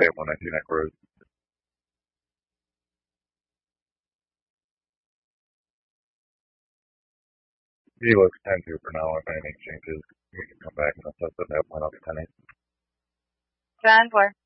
stay at 119 Neck Road. He looks 10-2 for now. If anything changes, we can come back and assess it at 10-8. 10-4.